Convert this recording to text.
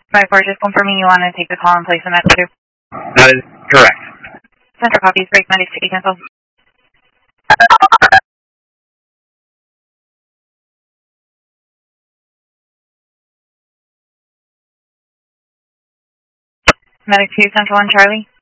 5-4, just confirming you want to take the call and place a message. That is correct. Center copies, break Medic City cancel. Medic 2, Central 1, Charlie.